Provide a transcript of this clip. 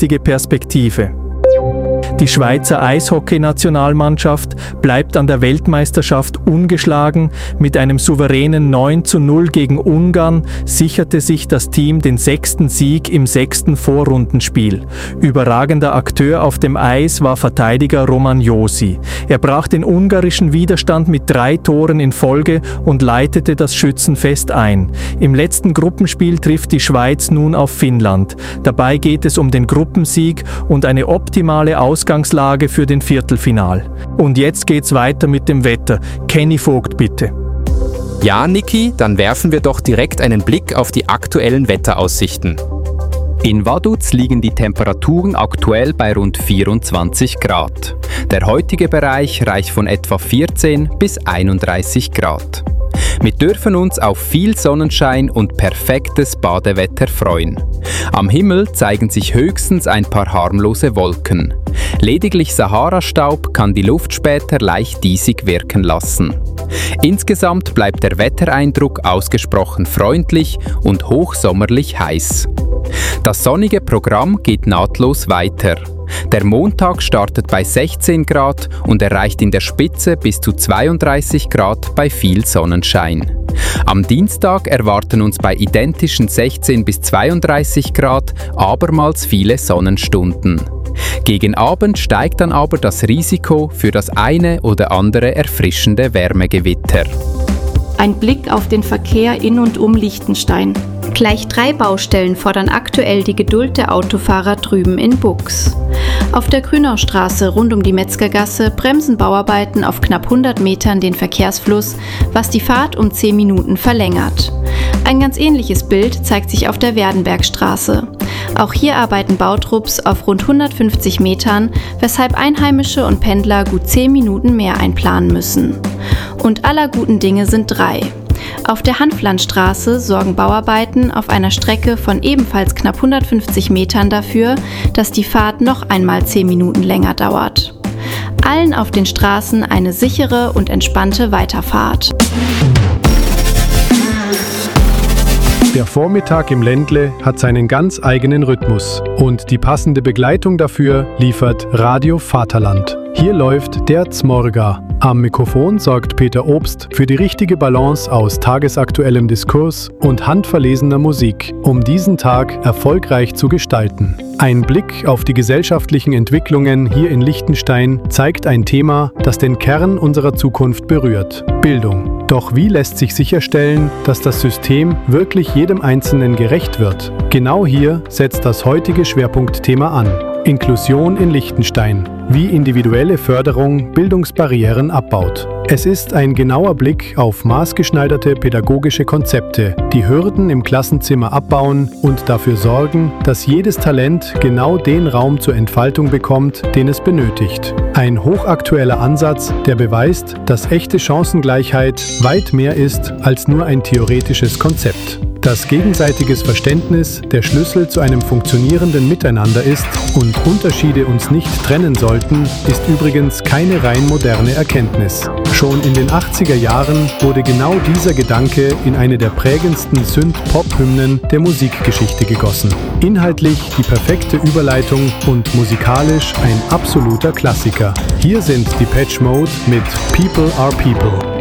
langfristige Perspektive. Die Schweizer Eishockey-Nationalmannschaft bleibt an der Weltmeisterschaft ungeschlagen. Mit einem souveränen 9:0 gegen Ungarn sicherte sich das Team den 6. Sieg im 6. Vorrundenspiel. Überragender Akteur auf dem Eis war Verteidiger Roman Josi. Er brach den ungarischen Widerstand mit 3 Toren in Folge und leitete das Schützenfest ein. Im letzten Gruppenspiel trifft die Schweiz nun auf Finnland. Dabei geht es um den Gruppensieg und eine optimale Ausgangslage für den Viertelfinal. Und jetzt geht's weiter mit dem Wetter. Kenny Vogt, bitte. Ja, Niki, dann werfen wir doch direkt einen Blick auf die aktuellen Wetteraussichten. In Vaduz liegen die Temperaturen aktuell bei rund 24 Grad. Der heutige Bereich reicht von etwa 14 bis 31 Grad. Wir dürfen uns auf viel Sonnenschein und perfektes Badewetter freuen. Am Himmel zeigen sich höchstens ein paar harmlose Wolken. Lediglich Sahara-Staub kann die Luft später leicht diesig wirken lassen. Insgesamt bleibt der Wettereindruck ausgesprochen freundlich und hochsommerlich heiß. Das sonnige Programm geht nahtlos weiter. Der Montag startet bei 16 Grad und erreicht in der Spitze bis zu 32 Grad bei viel Sonnenschein. Am Dienstag erwarten uns bei identischen 16 bis 32 Grad abermals viele Sonnenstunden. Gegen Abend steigt dann aber das Risiko für das eine oder andere erfrischende Wärmegewitter. Ein Blick auf den Verkehr in und um Liechtenstein. Gleich 3 Baustellen fordern aktuell die Geduld der Autofahrer drüben in Buchs. Auf der Grünaustraße rund um die Metzgergasse bremsen Bauarbeiten auf knapp 100 Metern den Verkehrsfluss, was die Fahrt um 10 Minuten verlängert. Ein ganz ähnliches Bild zeigt sich auf der Werdenbergstraße. Auch hier arbeiten Bautrupps auf rund 150 Metern, weshalb Einheimische und Pendler gut 10 Minuten mehr einplanen müssen. Und aller guten Dinge sind 3. Auf der Hanflandstraße sorgen Bauarbeiten auf einer Strecke von ebenfalls knapp 150 Metern dafür, dass die Fahrt noch einmal 10 Minuten länger dauert. Allen auf den Straßen eine sichere und entspannte Weiterfahrt. Der Vormittag im Ländle hat seinen ganz eigenen Rhythmus und die passende Begleitung dafür liefert Radio Vaterland. Hier läuft der Zmorga. Am Mikrofon sorgt Peter Obst für die richtige Balance aus tagesaktuellem Diskurs und handverlesener Musik, um diesen Tag erfolgreich zu gestalten. Ein Blick auf die gesellschaftlichen Entwicklungen hier in Liechtenstein zeigt ein Thema, das den Kern unserer Zukunft berührt: Bildung. Doch wie lässt sich sicherstellen, dass das System wirklich jedem Einzelnen gerecht wird? Genau hier setzt das heutige Schwerpunktthema an. Inklusion in Liechtenstein. Wie individuelle Förderung Bildungsbarrieren abbaut. Es ist ein genauer Blick auf maßgeschneiderte pädagogische Konzepte, die Hürden im Klassenzimmer abbauen und dafür sorgen, dass jedes Talent genau den Raum zur Entfaltung bekommt, den es benötigt. Ein hochaktueller Ansatz, der beweist, dass echte Chancengleichheit weit mehr ist als nur ein theoretisches Konzept. Dass gegenseitiges Verständnis der Schlüssel zu einem funktionierenden Miteinander ist und Unterschiede uns nicht trennen sollten, ist übrigens keine rein moderne Erkenntnis. Schon in den 80er Jahren wurde genau dieser Gedanke in eine der prägendsten Synth-Pop-Hymnen der Musikgeschichte gegossen. Inhaltlich die perfekte Überleitung und musikalisch ein absoluter Klassiker. Hier sind Depeche Mode mit People Are People.